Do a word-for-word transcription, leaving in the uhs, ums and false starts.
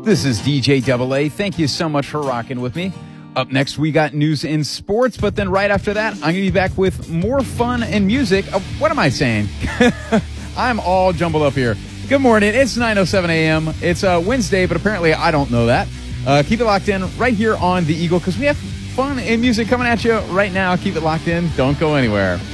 This is D J Double A. Thank you so much for rocking with me. Up next, we got news in sports, but then right after that, I'm going to be back with more fun and music. Uh, what am I saying? I'm all jumbled up here. Good morning. It's nine oh seven a.m. It's uh, Wednesday, but apparently I don't know that. Uh, keep it locked in right here on The Eagle because we have fun and music coming at you right now. Keep it locked in. Don't go anywhere.